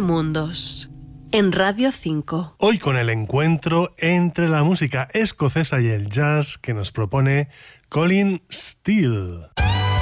mundos. En Radio 5. Hoy con el encuentro entre la música escocesa y el jazz que nos propone Colin Steele.